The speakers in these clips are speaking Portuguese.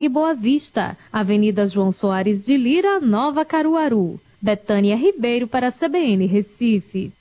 e Boa Vista, Avenida João Soares de Lira, Nova Caruaru. Betânia Ribeiro para a CBN Recife.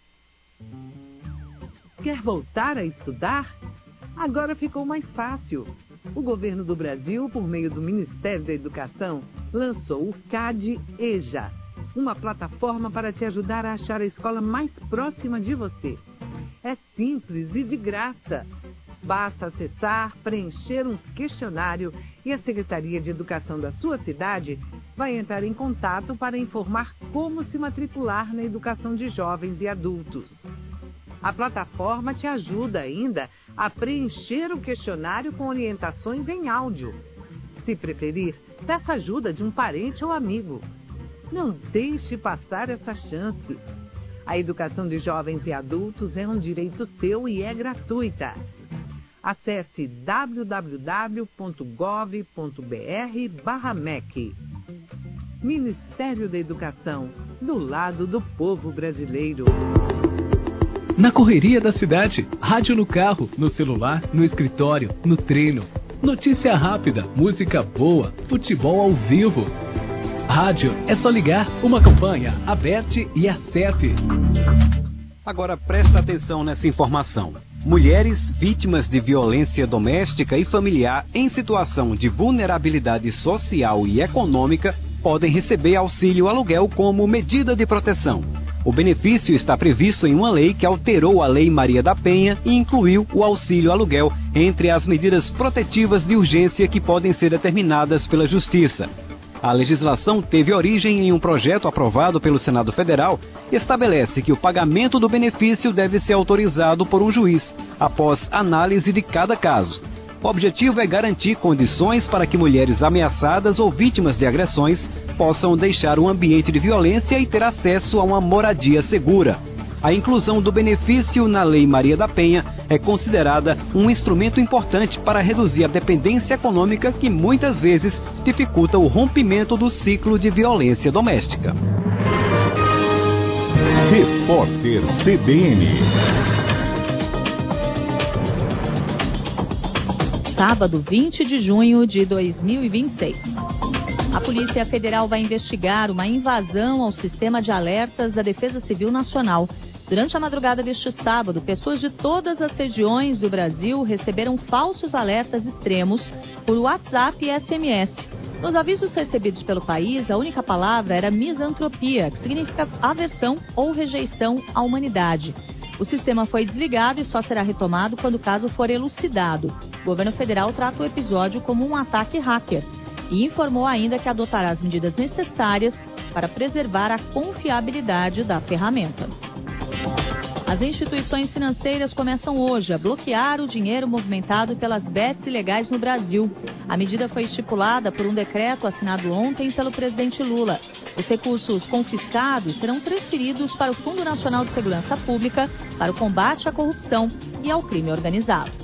Quer voltar a estudar? Agora ficou mais fácil. O governo do Brasil, por meio do Ministério da Educação, lançou o CAD-EJA, uma plataforma para te ajudar a achar a escola mais próxima de você. É simples e de graça. Basta acessar, preencher um questionário e a Secretaria de Educação da sua cidade vai entrar em contato para informar como se matricular na educação de jovens e adultos. A plataforma te ajuda ainda a preencher o questionário com orientações em áudio. Se preferir, peça ajuda de um parente ou amigo. Não deixe passar essa chance. A educação de jovens e adultos é um direito seu e é gratuita. Acesse www.gov.br/MEC. Ministério da Educação, do lado do povo brasileiro. Na correria da cidade, rádio no carro, no celular, no escritório, no treino. Notícia rápida, música boa, futebol ao vivo. Rádio, é só ligar, uma campanha, aperte e acerte. Agora presta atenção nessa informação. Mulheres vítimas de violência doméstica e familiar em situação de vulnerabilidade social e econômica podem receber auxílio aluguel como medida de proteção. O benefício está previsto em uma lei que alterou a Lei Maria da Penha e incluiu o auxílio aluguel entre as medidas protetivas de urgência que podem ser determinadas pela Justiça. A legislação teve origem em um projeto aprovado pelo Senado Federal e estabelece que o pagamento do benefício deve ser autorizado por um juiz, após análise de cada caso. O objetivo é garantir condições para que mulheres ameaçadas ou vítimas de agressões possam deixar um ambiente de violência e ter acesso a uma moradia segura. A inclusão do benefício na Lei Maria da Penha é considerada um instrumento importante para reduzir a dependência econômica que muitas vezes dificulta o rompimento do ciclo de violência doméstica. Repórter CBN. Sábado, 20 de junho de 2026. A Polícia Federal vai investigar uma invasão ao sistema de alertas da Defesa Civil Nacional. Durante a madrugada deste sábado, pessoas de todas as regiões do Brasil receberam falsos alertas extremos por WhatsApp e SMS. Nos avisos recebidos pelo país, a única palavra era misantropia, que significa aversão ou rejeição à humanidade. O sistema foi desligado e só será retomado quando o caso for elucidado. O governo federal trata o episódio como um ataque hacker e informou ainda que adotará as medidas necessárias para preservar a confiabilidade da ferramenta. As instituições financeiras começam hoje a bloquear o dinheiro movimentado pelas bets ilegais no Brasil. A medida foi estipulada por um decreto assinado ontem pelo presidente Lula. Os recursos confiscados serão transferidos para o Fundo Nacional de Segurança Pública, para o combate à corrupção e ao crime organizado.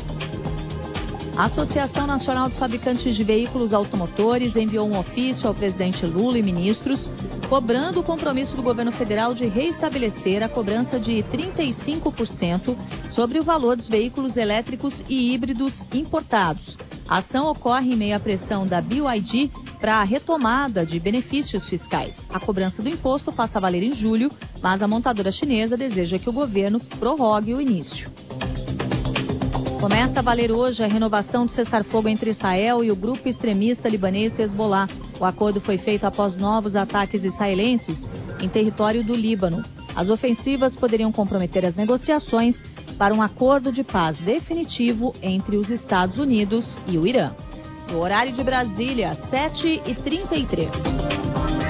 A Associação Nacional dos Fabricantes de Veículos Automotores enviou um ofício ao presidente Lula e ministros, cobrando o compromisso do governo federal de reestabelecer a cobrança de 35% sobre o valor dos veículos elétricos e híbridos importados. A ação ocorre em meio à pressão da BYD para a retomada de benefícios fiscais. A cobrança do imposto passa a valer em julho, mas a montadora chinesa deseja que o governo prorrogue o início. Começa a valer hoje a renovação do cessar-fogo entre Israel e o grupo extremista libanês Hezbollah. O acordo foi feito após novos ataques israelenses em território do Líbano. As ofensivas poderiam comprometer as negociações para um acordo de paz definitivo entre os Estados Unidos e o Irã. No horário de Brasília, 7h33.